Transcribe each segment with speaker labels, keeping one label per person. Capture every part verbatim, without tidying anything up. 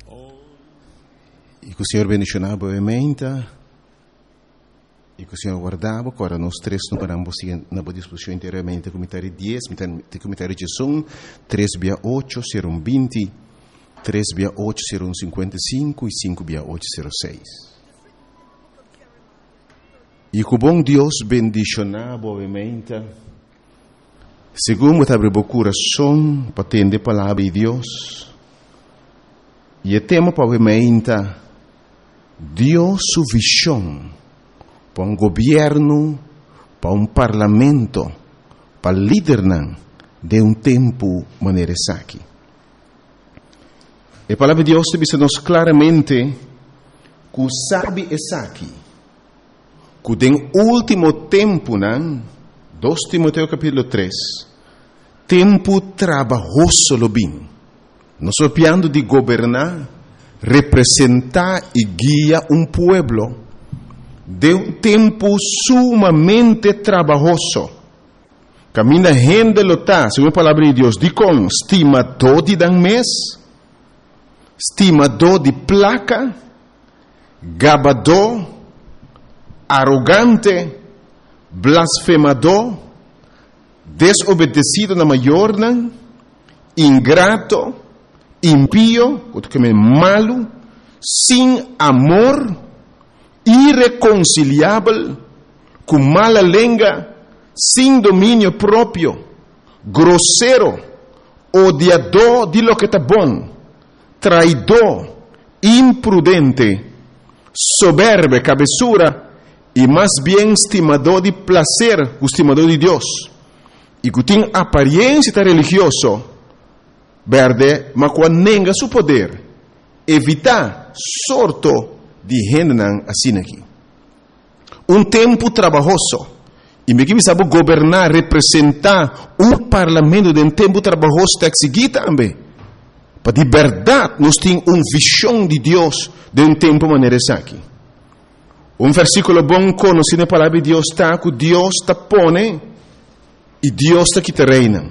Speaker 1: E que o Senhor bendicionava brevemente, e que o Senhor guardava, agora nós três não paramos na boa disposição inteiramente, comentário dez, comentário de som, três via oito, serão vinte, três via oito, serão cinquenta e cinco, e cinco via oito, serão seis. E que o bom Deus bendicionava brevemente, segundo abre o coração, para atender a palavra de Deus, e o tema brevemente, Deus sua visão para um governo, para um parlamento, para liderar de um tempo maneira aqui. A palavra de Deus diz-nos claramente que sabe essa aqui, que no último tempo, dois Timoteo capítulo três, tempo trabalhoso lo bem. Nós estamos piando de governar, representar e guiar um pueblo de um tempo sumamente trabalhoso. Camina gente lota, segundo a palavra de Deus, de com estimador de dan mês, estimador de placa, gabador, arrogante, blasfemador, desobedecido na maior, ingrato, impío, malo, sem amor, irreconciliável, com mala língua, sem domínio próprio, grosseiro, odiador de lo que está bom, traidor, imprudente, soberbo, cabeçura, e mais bem estimador de prazer, estimador de Deus, e que tem aparência religiosa, verde, mas quando nega seu poder, evitar sorto de gente assim aqui. Um tempo trabalhoso, e me que sabe governar, representar um parlamento de um tempo trabalhoso tem que seguir também. Para de verdade, nós temos uma visão de Deus de um tempo maneira aqui. Um versículo bom conhecido na palavra de Deus está que Deus está pone e Deus está que te reina.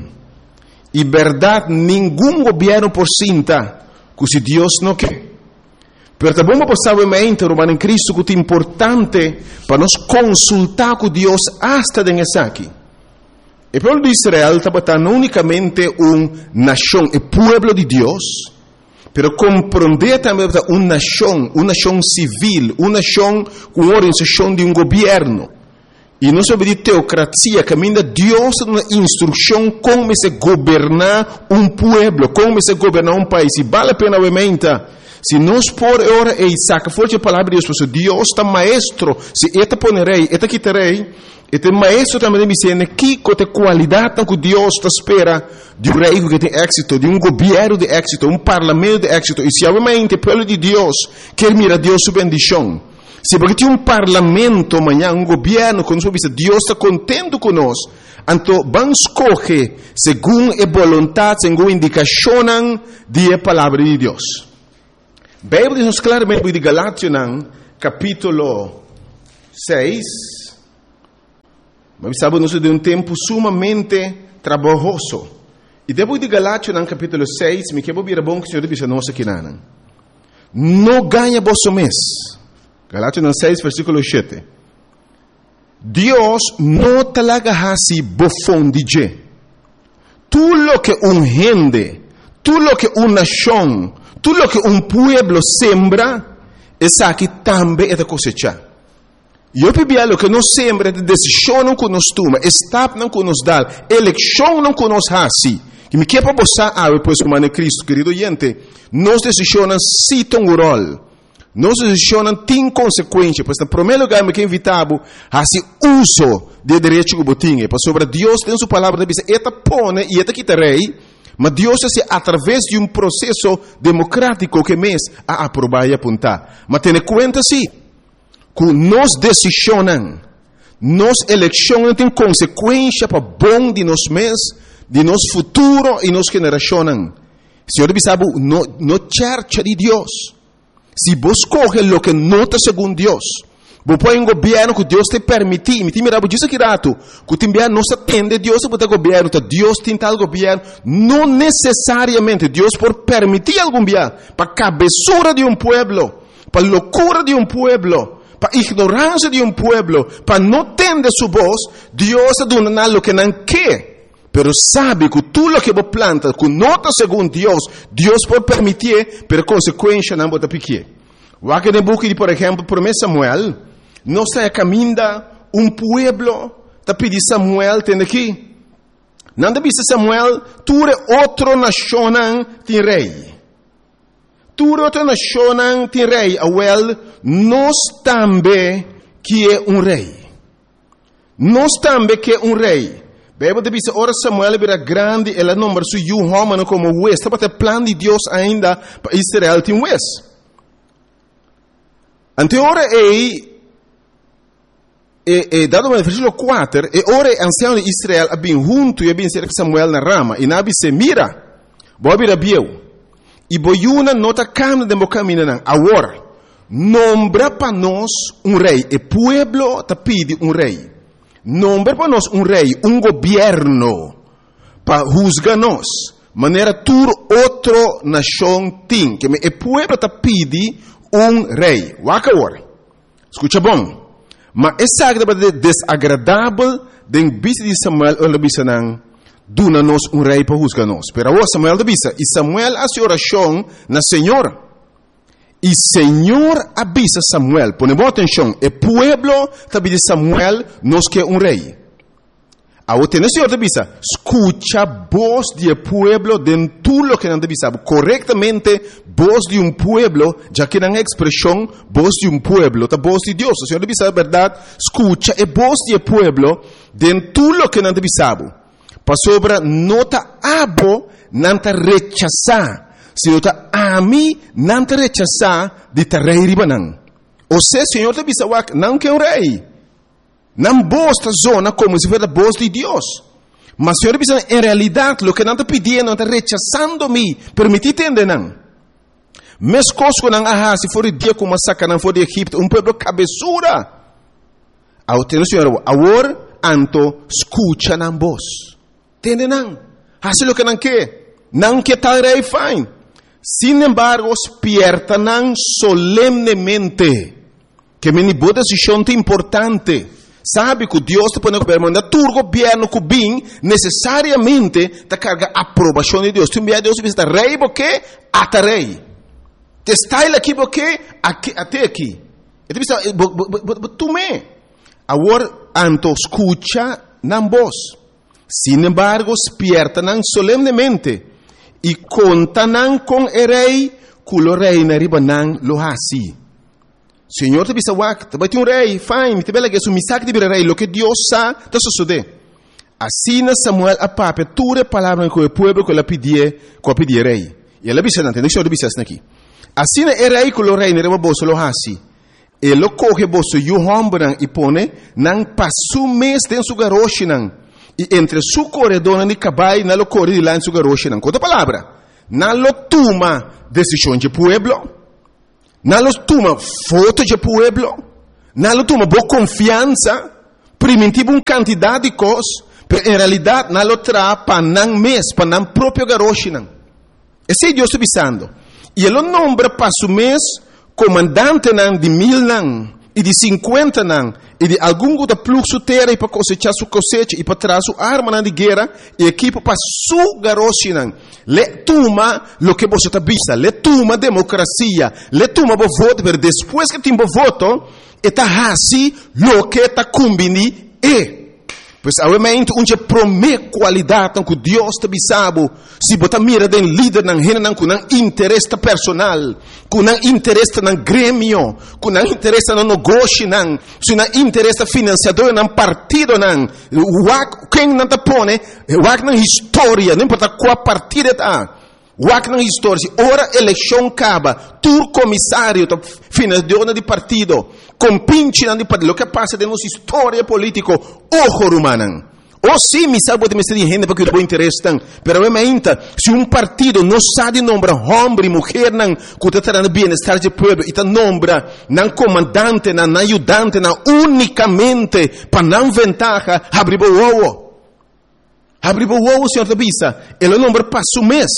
Speaker 1: E verdade, nenhum governo por cinta, que se Deus não quer. Pero tá bom para saber mente, Romano em Cristo, que é importante para nós consultar com Deus hasta nessa aqui. O povo de Israel está não unicamente uma nação, o povo de Deus, pero compreender também uma nação, uma nação civil, uma nação com organização de um governo. E não sobre de teocracia, caminha Deus uma instrução como se governar um povo, como se governar um país. E vale a pena, obviamente, se nós por hora e saca forte a palavra de Deus, porque Deus está maestro, se eta ponerei, eta quitarei, este maestro também me ensina que com a qualidade que Deus está espera de um rei que tem êxito, de um governo de êxito, um parlamento de êxito. E se obviamente o povo de Deus quer mirar Deus sua bendição, se porque tem um parlamento amanhã, um governo, quando Deus está contente conosco, então vamos escolher segundo a vontade, segundo a indicação da palavra de Deus. A Bíblia diz claramente de Galátias, capítulo seis, mas sabemos de um tempo sumamente trabalhoso. E depois de Galátias, capítulo seis, me quero vir a bom que o Senhor diz a nós aqui, não ganha vosso mês. Galátias seis, versículo sete. Deus não talaga hasi bofão de je. Tudo lo que um gente, tudo lo que uma nação, tudo lo que um pueblo sembra, essa aqui também é da cosecha. E eu pedi lo que nós sembra, de decisão não que nós toma, estado não que nos dá, eleição não que nos hasi. Que me quer para você, ah, depois como é Cristo, querido gente, nós decisões citam o rol. Nós decisões têm consequência, pois, no primeiro lugar, me quer invitar a se uso de direito que botinha, pois sobre Deus tem sua palavra, diz, eta pone e eta quitarei, mas Deus é através de um processo democrático que mês a aprovar e apontar. Mas tenha conta sim, que nós decisões, nós eleições têm consequência para bom de nós mês, de nosso futuro e nossa geração. Senhor, sabe, no, no church de Deus. Se vos coge lo que não está segundo Deus, Você põe um governo que Deus te permite. Me te mira, você que rato. Que o governo não se atende Deus para o governo. Deus tem tal governo. Não necessariamente Deus por permitir algum governo. Para a cabeçura de um pueblo. Para a loucura de um pueblo. Para a ignorância de um pueblo. Para não tender sua voz. Deus está dando algo que não quer. Pero sabe que tudo o que você planta, que nota segundo Deus, Deus pode permitir, pero consequência não pode pequer. O que no book de, por exemplo, primeiro Samuel, não está caminhando um pueblo, está pedindo Samuel, tem aqui. Não está pedindo Samuel, tu é outra nação, tem rei. Tu é outra nação, tem rei. Well, nós também que é um rei. Nós também que é um rei. Bebe de bisa ora Samuel era grande, ela número su yu homem como west, para o plano de Deus ainda para Israel tem west. Ante ora é e e dado no versículo quatro, e ora ancião de Israel a bem junto e a bem cerca Samuel na rama, e nabi se mira, bobi rabieu, e boiuna nota cam de mocamina nan, agora, nombra para nós um rei, e pueblo te pide um rei. Nombra para nós um rei, um governo, para juzgar-nos. Maneira tur outra nação tem, que o pueblo te pede um rei. Waka agora. Escuta bom. Mas é agradable, desagradável, de vista de Samuel, ou de vista não, duna-nos um rei para juzgar-nos. Pero agora Samuel de vista, e Samuel hace oração na Senhora. E Senhor avisa Samuel, ponemos atenção, o pueblo também de Samuel nos quer um rei. Ao ter o Senhor avisa, escucha a voz do pueblo de tudo o que não avisa, corretamente, voz de um pueblo, já que não é expressão, voz de um pueblo, a voz de Deus. O Senhor avisa a verdade, escucha a voz do pueblo de tudo o que não avisa. Para sobre nota abo, não te rechazar. Senhor, a mim não te rechazar de te rei ribanang. Ou seja, Senhor, te bisa wak, não quer um rei. Não bosta zona como se fosse a voz de Deus. Mas Senhor, te bisa, em realidade, o que não te pedindo, não te rechazando-me, permitir entender não. Mes coisas não ah, se for dia como saca, não for de Egipto, um povo cabeçura. Ao ter o Senhor, agora, anto, escucha na voz. Entende não? Hace o que não quer. Não quer tal rei, fine. Sin embargo, despiertan solemnemente que me boa decisão importante. Sabe que Deus te põe no governo, mas tu governo que bem necessariamente te carga a aprovação de Deus. Tu envia Deus visita rei porque até rei. Te está ele aqui porque até aqui. E tu pensa, tu me. Agora, anto escucha na voz. Sin embargo, despiertan solemnemente. E contanan com o rei, culo rei na ribanan lo hasi. Senhor te bisa wak, te vai ter um rei, fine, te bela que su misak de rei, lo que Deus sa, te sucede. Assim na Samuel a pape, ture palavra com o pueblo que ela pedia, que pedia rei. E ela bisa nante, deixa eu bisa aqui. Assim na o rei culo rei na riba bolso lo hasi. E lo coge bolso yu hombran e pone, nang pasu mes den su garoshinan. E entre su corredor e cabai, na lo corre de lá em su garoche, não. Outra palavra, na lo toma decisão de pueblo, na lo toma foto de pueblo, na lo toma boa confiança, primitivo um quantidade de coisas, mas em realidade na lo tra para não mês, para não próprio garoche, não. Esse é Deus avisando. E ele nombra para su mês comandante não de mil não. E de cinquenta nan, e de algum outro fluxo terra para cosechar sua cosecha e para trazer sua arma de guerra e equipo para su garoche nan. Le toma lo que você está vista, le toma democracia, le toma o voto, mas depois que tem o voto, está assim lo que está combini e. Pois obviamente onde promete qualidade que Deus te bisabo, se botar mira den líder nan hena nan com nan interesse personal, com nan interesse nan grêmio, com nan interesse nan negócio nan, se nan interesse financiador nan partido nan, wak quem nan te pone, wak nan história, não importa qual partido tá. Wak na história, ora eleição acaba, tu comissário, financiador de partido, compinche de partido, o que passa de nossa história política, ojo rumanan, Ou sim, me sabe pode me ser gente porque eu interesse tan, pero realmente, se um partido não sabe nombrar homem e mulher não, que está no bem-estar do povo, e está nombra não comandante, não ajudante, não unicamente para não ventaja, abre o ovo. Abre o ovo, senhor Tabisa, ele nombra para o mês.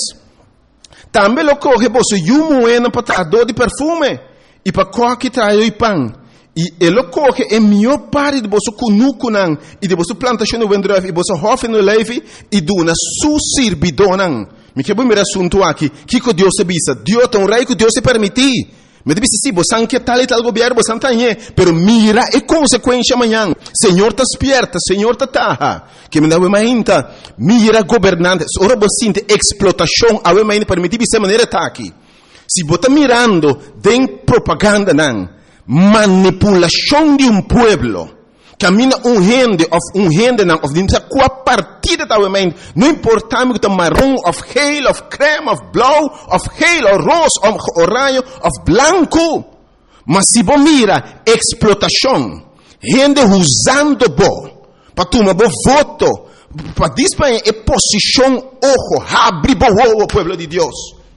Speaker 1: Também lo corre você e um moeda para trazer de perfume e para qualquer trazer de pão. E ele corre é melhor parte de você cunucunan e de você plantação no vendreve e você hofe no leve e duna su sirbidonan. Me que bom me assunto aqui. Que que Deus se bisa? Deus tão rei que Deus se permitir. Me disse sim, você não quer tal e tal governo, você não tem, pero mira é consequência amanhã. Senhor tá despierta, Senhor tá taha. Que me dá uma ainda. Mira governante, ora você sente explotação, a uma ainda permitir de maneira tá aqui. Se você mirando tem propaganda não. Manipulação de um pueblo. Camina um gente, of um gente não, of dinsa qua partida da mente. Não importa me que tá marrom, of geel, of creme, of blau, of geel, of rosa, of orange, of blanco. Mas se você mira explotação, gente usando bo, para tomar bo voto, para disparar é posição ojo, abre bo o pueblo de Deus.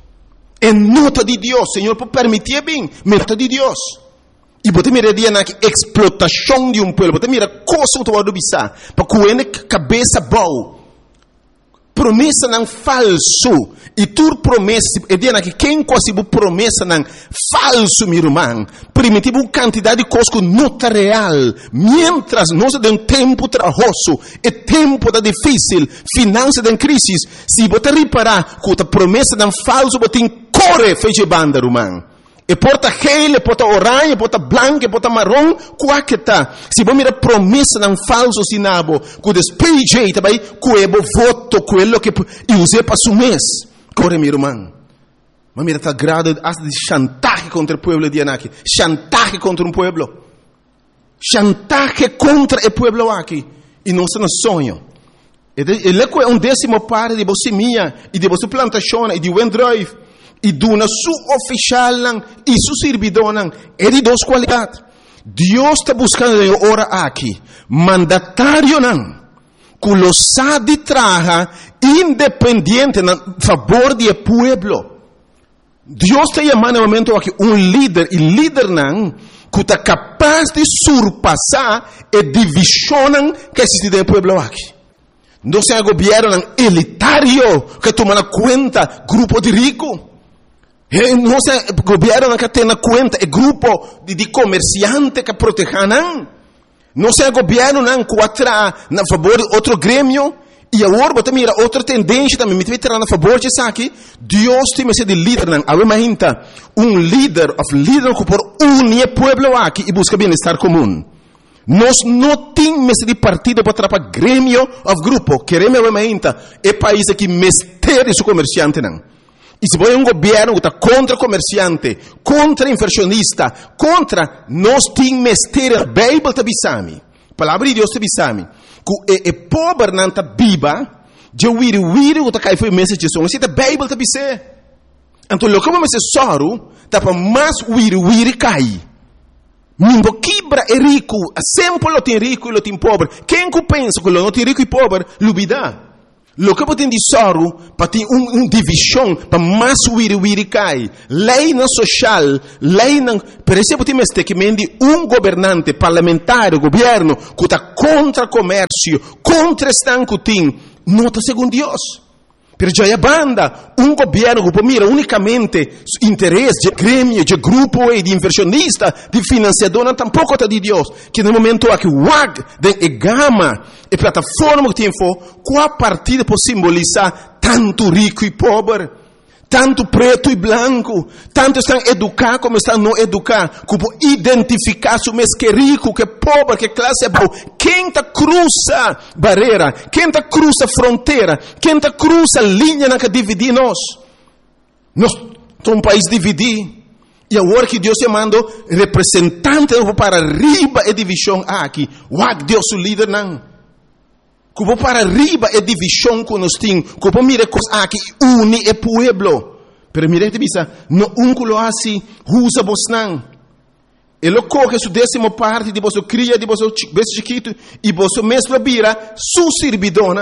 Speaker 1: É nota de Deus, Senhor, por permitir bem, nota de Deus. E você mira dia na explotação de um povo, você mira coisa que você bisa, para coene cabeça boa, promessa não falso, e tu promessa, e dia na que quem quase promessa não falso, meu irmão, primitivo uma quantidade de coisas que não está real, mientras nós temos tempo trabalhoso, e tempo da difícil, finança da crise, se você reparar que a promessa não falso, você corre, fez banda, irmão. E porta gel, e porta orange, e porta branco, e porta marrom, qualquer tá. Se você mira promessa não falso sinabo, que despeje, também, que é voto, que é o que eu usei para o mês. Corre, meu irmão. Mas mira, está grado de chantagem contra o povo de Anaki. Chantagem contra um povo. Chantagem contra o povo aqui. E não se nos sonho. Ele é um décimo parte de você minha, e de você plantação, e de Wendrive. E duna su oficial e su servidor é de duas qualidades. Deus está buscando ora aqui mandatário não, que lo sabe traga independente a favor do povo. Deus está chamando no momento aqui um líder e líder não que está capaz de surpassar a divisão que existe no povo aqui. Não é um governo elitário que toma na conta grupo de ricos. Não é o governo que tem na conta é grupo de, de comerciantes que protegem. Não é o governo que atrai na favor de outro grêmio. E agora você mira outra tendência também. Me vai na favor de isso aqui. Deus tem que ser de líder. Imagina um líder, of líder que por unir o povo aqui e busca bem-estar comum. Nós não temos de partido para atrapalhar grêmio of grupo. Queremos imagina é país que mestre seu comerciante não. E se você é um governo que está contra comerciante, contra inversionista, contra, nós temos mestre, a Bíblia está bisami. A palavra de Deus está bisami. Que é pobre não está biba, de wiri wiri que está caindo foi mensagem, mas a Bíblia está bisé. Então, o que vamos ser soro, está para mais wiri wiri cai. Mimbo quebra é rico, sempre lo tem rico e lo tem pobre. Quem que pensa que lo não tem rico e pobre, lubida. Lo que você tem de soro, para ter uma um divisão, para mais wiri wiri cai. Lei não social, lei não... Por exemplo, tem que mendi um governante parlamentar, governo, que está contra comércio, contra estanco tem, não está segundo Deus. Pero já é banda, um governo que mira unicamente interesse de grêmio, de grupo e de inversionista, de financiador, não tampouco está de Deus. Que no momento aqui, o W A G, de gama, e plataforma que tem for, qual partida pode simbolizar tanto rico e pobre, tanto preto e branco, tanto estão educados como estão não educados, que pode identificar se o mês que é rico, que é pobre, que classe é boa. Quem está cruza barreira, quem está cruza fronteira, quem está cruza linha que divide nós. Nós somos um país dividido. E agora que Deus te mandou representante para arriba a divisão aqui. Uau, Deus o líder não. Que vou para arriba a divisão que nós temos. Que vou mirar coisas aqui une o povo. Pero mire que bisa, no um que lo assim, usa vos não. Ele coge sua décima parte de você cria, de você beijo chiquito, e você mesmo vira su servidor.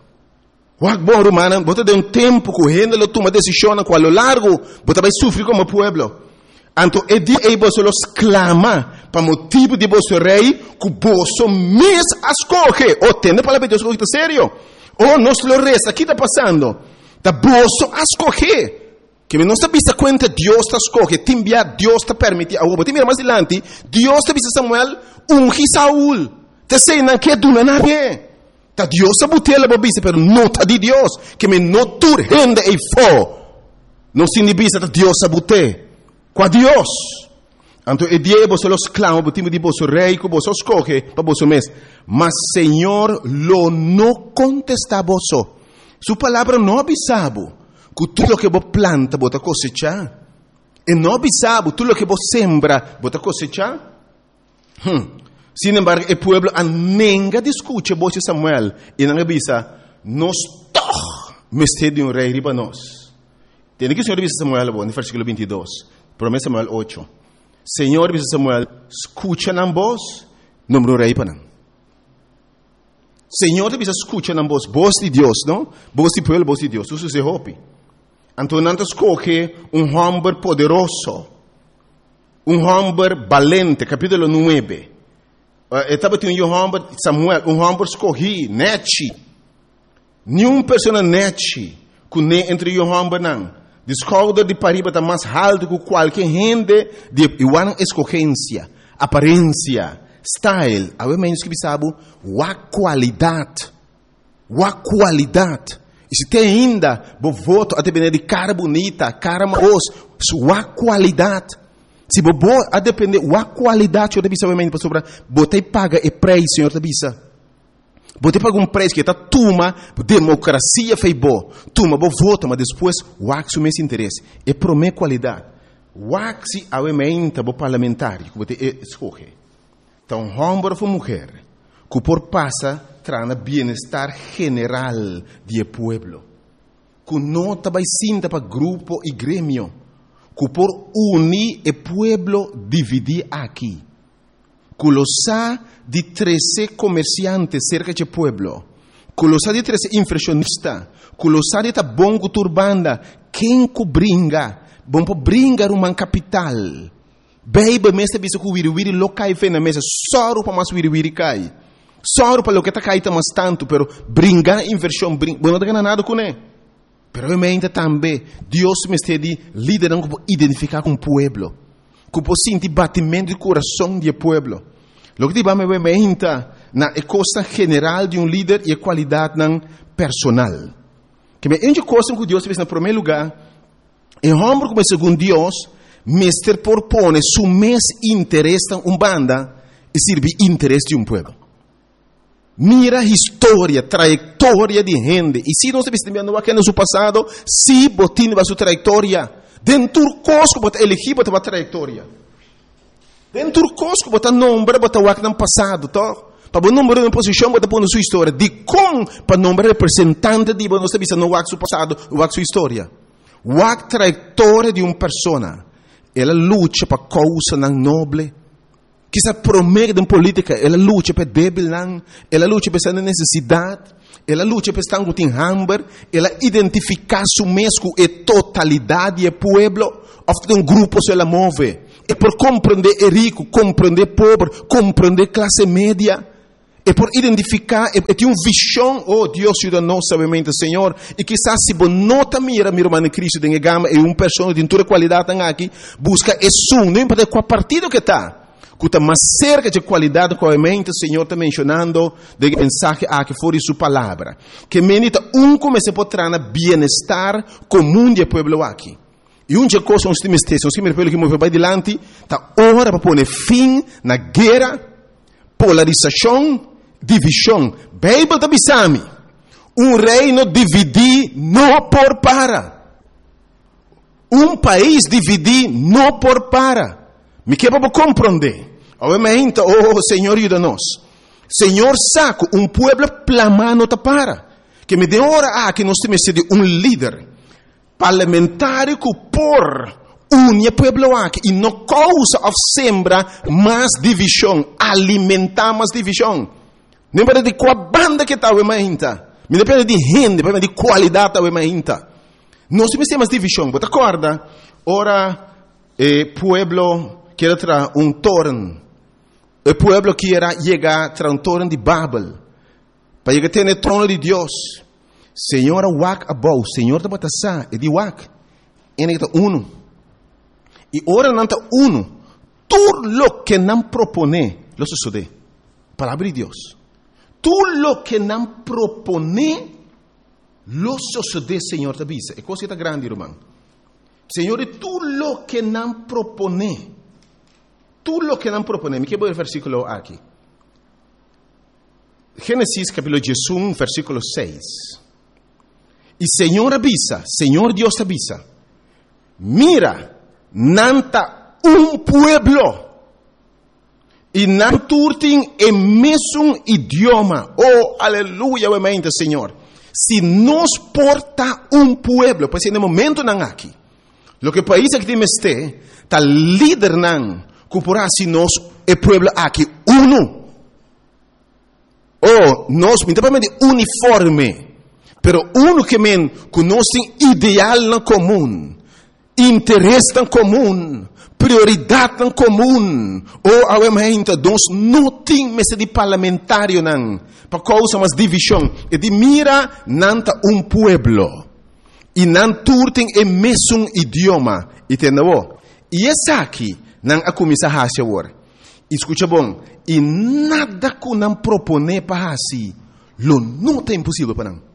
Speaker 1: O bom romano, você tem um tempo correndo, ele toma decisão com a largo, você vai sofrer como pueblo. Então, é dia que você los clama, para motivo de você rei, que você mesmo escolhe. Ou tem a palavra de Deus, que sério? Ou nós lo resta, o que está passando? Da você escolhe. Que não está vista conta, Deus está escolhe, te envia, Deus te permite. Agora, te mira mais adiante, Deus te vista Samuel, ungi Saúl. Te sei, não quer do nada. Ta Deus a botella para vista, pero não está de Deus. Que me não turrende e fo. Não se inibisa ta Deus a botella. Com Deus. Então, é dia você los clama, por time de você rei, que você escolhe, para você mesmo. Mas, Senhor, lo não contesta a você. Sua palavra não avisava. Que tudo que você planta, você cosecha. E não avisava, tudo que você sembra, você cosecha. Hum. Sin embargo, o pueblo anenga discute você Samuel. E não avisa, nós toch, mestre de um rei riba nós. Tem que o Senhor avisa Samuel, no versículo vinte e dois. Promessa Samuel oito. Senhor avisa Samuel, escucha na voz, número rei para não. Senhor avisa, escucha na voz, voz de Deus, não? Voz de pueblo, voz de Deus. Isso se hope. Então, não escolhe um homem poderoso, um homem valente, capítulo nove. Estava tendo um homem, Samuel, um homem escolhi, nete. Nenhuma pessoa nete, que nem entre um homem não. Descobre de pariba está mais alto que qualquer gente de igual escolhência, aparência, style. A menos que sabe, a qualidade, a qualidade. E se tem ainda, o voto a depender de cara bonita, cara marosa, sua qualidade. Se você a depender da qualidade, eu devia saber sobre você paga o preço, Senhor, devia. Você paga um preço que está tuma, democracia fez bom, tuma, você vota, mas depois o axo mesmo interesse. É para minha qualidade. O axo é o parlamentar, que você escolhe. Então, homem ou mulher, que por passa, traz bem-estar general do povo. Que não está sinta para grupo e grêmio. Que por unir o povo dividir aqui. Que los ha de treze comerciantes cerca do povo. Que los ha de treze inflacionistas. Que los ha de ta bongo turbanda. Quem que bringa? Bom para bringar uma capital. Baby, mesta bisa que wiri wiri lo cai fe na mesa. Soro para mais wiri wiri cai. Soro para lo que está caindo mais tanto. Pero bringar inversão. Bring... Bueno, não tem nada com ele. Pero eu ainda também, Deus me está de liderando para identificar com o povo. Que para sentir batimento de coração do povo. Lo que diba me ainda na coisa general de um líder e a qualidade não personal. Que me ende coisa que Deus fez no primeiro lugar, é homem como segundo Deus, mestre propõe su mes interesse em uma banda e serve interesse de um povo. Mira a história, trajetória de gente. E se nós estamos vendo aqui no seu passado, se botinho a sua trajetória, dentro do cosco, você elegir a trajetória. Dentro do cosco, você nombra, você vai no passado, tá? Para o número de posição, você põe na sua história. De como, para o número representante de você, você não vai no passado, vai na sua história. A trajetória de uma pessoa, ela luta para causa não nobre. Que se promete em política, ela luta para débil, ela luta para essa necessidade, ela luta para estar com hambre, ela identifica su mesmo e totalidade do povo, ofta um grupo se ela move. É por compreender o rico, compreender o pobre, compreender a classe média, é por identificar, é, é ter uma visão, oh Deus ajuda nós, sabemente, Senhor, e quizás se você não mira, meu irmão Cristo, de gama, e uma pessoa de toda qualidade aqui, busca esse um, não importa qual partido que está. Que está mais cerca de qualidade que o Senhor está mencionando de mensagem a que for sua palavra. Que menita um como se pode trazer bem-estar comum do povo aqui. E uma coisa nós temos que nós temos que mover para adiante, está hora para pôr fim na guerra, polarização, divisão. Bíblia está bisami. Um reino dividir não por para. Um país dividir não por para. Me quer para compreender. Obviamente, oh Senhor, ajuda-nos. Senhor, saco, um povo plamando te para. Que me dê hora a que nós temos de um líder parlamentar que por une o pueblo aqui e não causa of sembra mais divisão, alimentar mais divisão. Não depende de qual banda que está o emainta. Não depende de gente, depende de qualidade o emainta. Nós temos mais divisão. Você acorda? Ora, o pueblo quer trazer um torno. O pueblo quer chegar a trazer um torno de Babel. Para chegar a ter o trono de Deus. Senhor, wak abou. Senhor, está batasa. E de wak. Ele está uno. E ora não está uno. Tudo lo que não propone, lo sucede. Palavra de Deus. Tudo lo que não propone, lo sucede, Senhor, te avisa. É coisa grande, irmão. Senhor, tudo lo que não propone, tudo lo que não propone. Me quero ver o versículo aqui. Gênesis capítulo um, versículo seis. E Senhor avisa, Senhor Deus avisa. Mira, nanta um pueblo. E não turtem o mesmo idioma. Oh, aleluia, mente, Senhor. Se nos porta um pueblo, pois no momento não aqui. Lo que país que temos este, tá líder não, cupurá se nós o pueblo aqui uno. Oh, nós, mentamente uniforme. Pero uno que men, que nós tem ideal na comum, interesse na comum, prioridade em comum. Ou ao momento, nós não temos de parlamentário não, para causa mais divisão. E de mira, nanta um pueblo. E não turtem o mesmo idioma. Entendeu? E essa aqui, não a começar a fazer agora. Escuta bom. E nada que não propone para assim, lo não é impossível para não.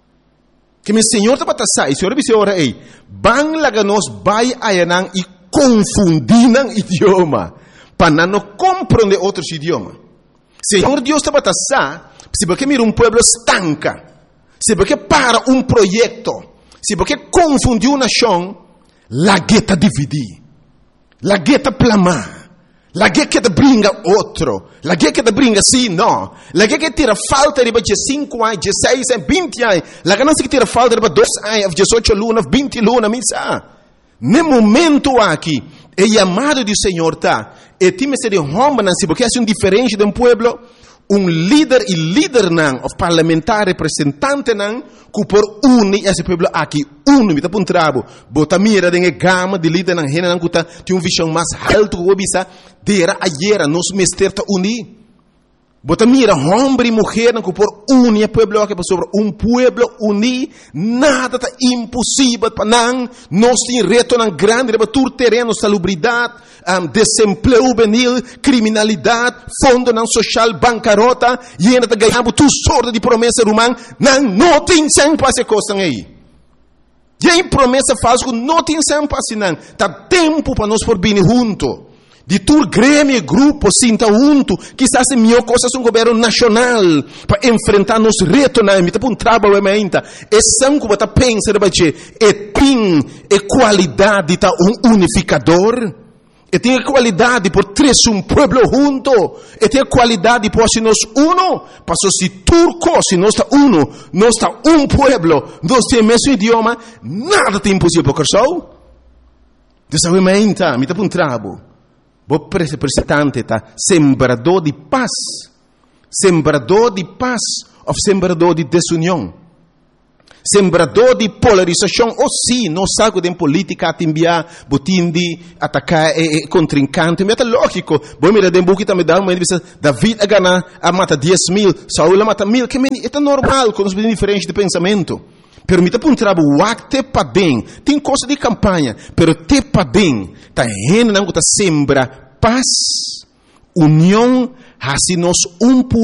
Speaker 1: Que meu Senhor está para passar, e o Senhor disse ora aí, bang laga nós vai ayanang e confundir o idioma, para não compreender outros idiomas. Senhor Deus está para passar, se porque mira um pueblo estanca, se porque para um projeto, se porque confundiu uma nação, la gueta dividir, la gueta plamar. La guerra que te brinca outro. La guerra que te brinca sim, não. La guerra que tira falta de cinco anos, dezesseis anos, vinte anos. La guerra que tira falta de dois anos, dezoito lunas, vinte lunas, misa. No momento aqui, o chamado do Senhor está. E time se de homem, se porque é um diferente de um pueblo, um líder e líder não, o parlamentar representante não, que por unir esse pueblo aqui, unir, me tá puntrabo, bota mira de gama de líder não, rena não, que tem uma visão mais alta, que o bisa, dera ayer, nos mester ta unir. Bota mira, homem e mulher não, que por unir o pueblo aqui, sobre um pueblo unir, nada tá impossível para não, nós tem reto não grande, para tur terreno, salubridade, um, desemprego juvenil, criminalidade, fundo não social, bancarrota, e ainda tá ganhando tu sorte de promessa romana, não, não tem sem passe coisa aí. E aí promessa falsa, não tem sem passe não, tá tempo para nós por vir junto. De tur grêmio, grupo, sinta junto, quizás é melhor coisa um governo nacional para enfrentar nos retos na emita para um trabalho ementa. É sangue para pensar de é tem é qualidade tá um unificador. E tem qualidade por três um pueblo junto. E tem qualidade por se nós uno, passou se turco, se nós está uno, nós está um pueblo, nós temos o mesmo idioma, nada tem impossível para o coração. Dessa ementa, emita para um trabalho. O representante está sembrador de paz, sembrador de paz ou sembrador de desunião, sembrador de polarização. Ou sim, não sabe de política a enviar, botim de atacar e, e contrincante. Mas é lógico. Bom, mira, de um também dá uma divisão. David a ganhar, a mata dez mil, Saúl a mata mil. Que é normal, com os diferentes de pensamento. Pero me tá um trabalho, o te padem, tem coisa de campanha, pero te padem, tá rena não tá sembra paz, união, assim nós um